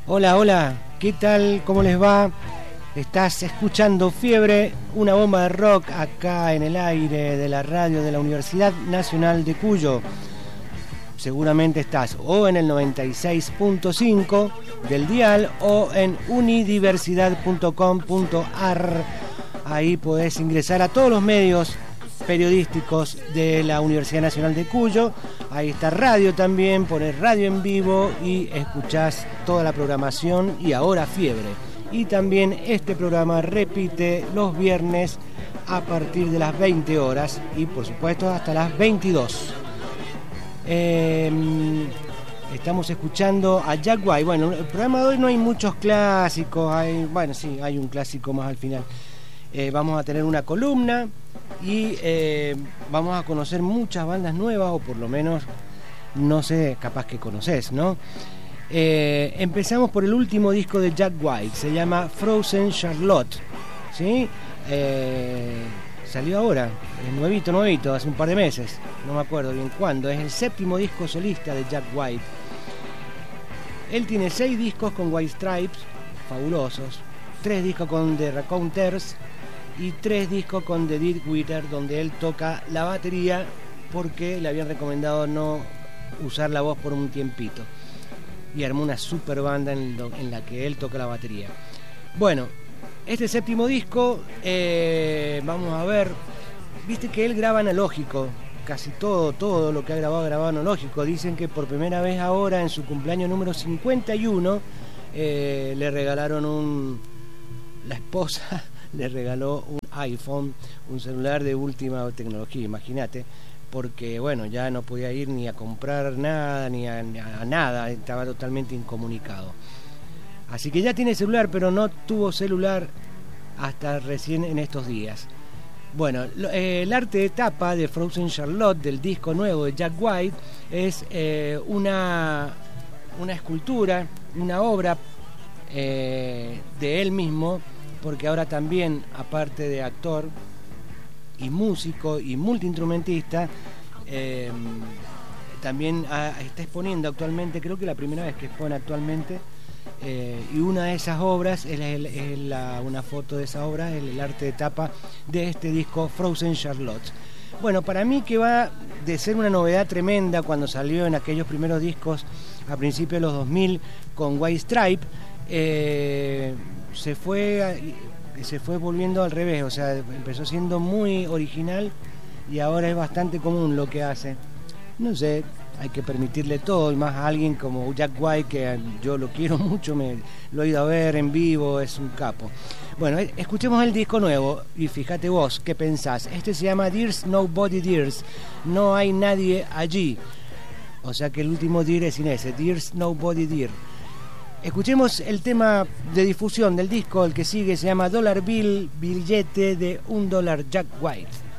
Hola, hola, ¿qué tal? ¿Cómo les va? Estás escuchando Fiebre, una bomba de rock acá en el aire de la radio de la Universidad Nacional de Cuyo. Seguramente estás o en el 96.5 del dial o en unidiversidad.com.ar. Ahí podés ingresar a todos los medios periodísticos de la Universidad Nacional de Cuyo. Ahí está radio también, ponés radio en vivo y escuchás toda la programación y ahora Fiebre. Y también este programa repite los viernes a partir de las 20 horas y por supuesto hasta las 22. Estamos escuchando a Jack White. Bueno, el programa de hoy no hay muchos clásicos, hay un clásico más al final. Vamos a tener una columna y vamos a conocer muchas bandas nuevas, o por lo menos, no sé, capaz que conocés, ¿no? Empezamos por el último disco de Jack White, se llama Frozen Charlotte, ¿sí? Salió ahora, es nuevito, hace un par de meses, no me acuerdo bien cuándo, es el 7º disco solista de Jack White. Él tiene 6 discos con White Stripes, fabulosos, 3 discos con The Raconteurs y 3 discos con The Dead Wither, donde él toca la batería porque le habían recomendado no usar la voz por un tiempito, y armó una super banda en la que él toca la batería. Bueno, este 7º disco, vamos a ver, viste que él graba analógico, casi todo lo que ha grabado analógico. Dicen que por primera vez ahora, en su cumpleaños número 51, le regalaron la esposa le regaló un iPhone, un celular de última tecnología, imagínate, porque bueno, ya no podía ir ni a comprar nada, ni a nada, estaba totalmente incomunicado. Así que ya tiene celular, pero no tuvo celular hasta recién en estos días. Bueno, el arte de tapa de Frozen Charlotte, del disco nuevo de Jack White, es una escultura, una obra de él mismo, porque ahora también, aparte de actor y músico y multiinstrumentista, también está exponiendo actualmente, creo que la primera vez que expone actualmente, y una de esas obras es una foto de esa obra, el arte de tapa de este disco Frozen Charlotte. Bueno, para mí que va de ser una novedad tremenda cuando salió en aquellos primeros discos a principios de los 2000 con White Stripe, se fue volviendo al revés, o sea, empezó siendo muy original y ahora es bastante común lo que hace. No sé, hay que permitirle todo, y más a alguien como Jack White, que yo lo quiero mucho, lo he ido a ver en vivo, es un capo. Bueno, escuchemos el disco nuevo y fíjate vos qué pensás. Este se llama There's Nobody There's, no hay nadie allí, o sea que el último Dear es sin ese, There's Nobody There. Escuchemos el tema de difusión del disco, el que sigue se llama Dollar Bill, billete de $1, Jack White.